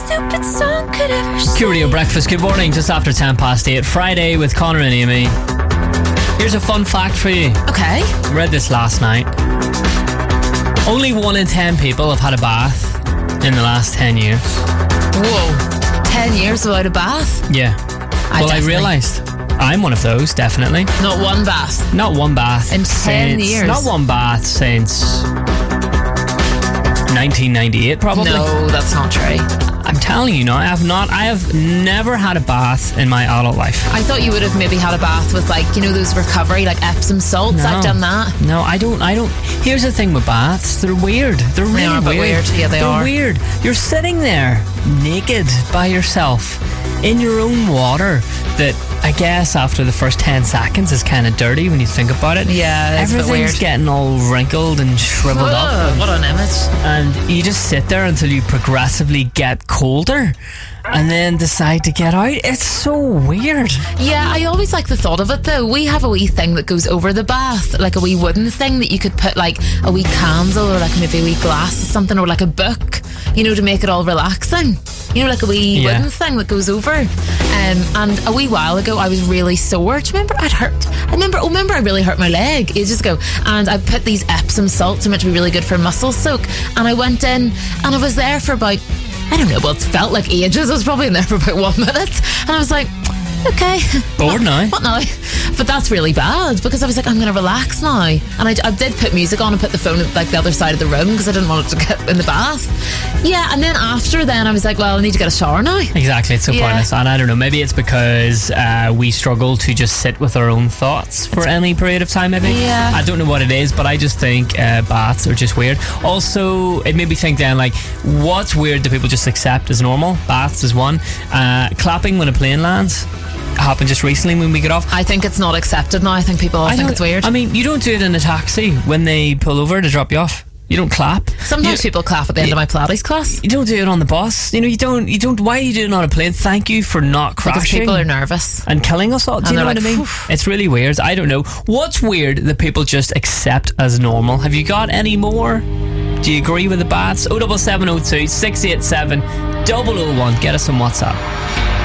stupid song could ever say. Curio Breakfast, good morning, just after 8:10, Friday with Connor and Amy. Here's a fun fact for you. Okay. I read this last night. Only 1 in 10 people have had a bath in the last 10 years. Whoa. 10 years without a bath? Yeah. I realised I'm one of those, definitely. Not one bath? Not one bath. In 10 years? Not one bath since 1998, probably. No, that's not true. I'm telling you, no, I have never had a bath in my adult life. I thought you would have maybe had a bath with, like, you know, those recovery, like Epsom salts. No. I've done that. No, I don't. Here's the thing with baths. They're weird. They're really They are a bit weird. Yeah, they are. They're weird. You're sitting there naked by yourself in your own water that I guess after the first 10 seconds is kind of dirty when you think about it. Yeah, it's a bit everything's weird. getting all wrinkled and shriveled up. What an image. And you just sit there until you progressively get colder and then decide to get out. It's so weird. Yeah, I always like the thought of it though. We have a wee thing that goes over the bath, like a wee wooden thing that you could put like a wee candle or like maybe a wee glass or something, or like a book, you know, to make it all relaxing. You know, like a wee wooden thing that goes over. And a wee while ago I was really sore. Do you remember I really hurt my leg ages ago, and I put these Epsom salts are meant to be really good for muscle soak, and I went in and I was there for about, I don't know, well, it felt like ages. I was probably in there for about 1 minute, and I was like, okay, bored now. What now? But that's really bad, because I was like, I'm going to relax now. And I did put music on and put the phone at like the other side of the room because I didn't want it to get in the bath. Yeah, and then after then I was like, well, I need to get a shower now. Exactly, it's so pointless. And I don't know, maybe it's because we struggle to just sit with our own thoughts for any period of time, maybe. Yeah. I don't know what it is, but I just think baths are just weird. Also, it made me think then, like, what's weird that people just accept as normal? Baths is one. Clapping when a plane lands happened just recently when we get off. I think it's not accepted now. I think people all think it's weird. I mean, you don't do it in a taxi when they pull over to drop you off. You don't clap. Sometimes people clap at the end of my Pilates class. You don't do it on the bus. You know, you don't. Why are you doing it on a plane? Thank you for not crashing. Because people are nervous and killing us all. Do you know what I mean? Oof. It's really weird. I don't know. What's weird that people just accept as normal? Have you got any more? Do you agree with the baths? 07702 687 001. Get us on WhatsApp.